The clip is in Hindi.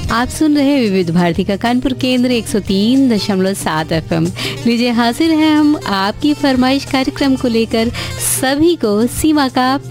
आप सुन रहे हैं विविध भारती का कानपुर केंद्र 103.7 FM। लीजिए, हाजिर हैं हम आपकी फरमाइश कार्यक्रम को लेकर। सभी को सीमा का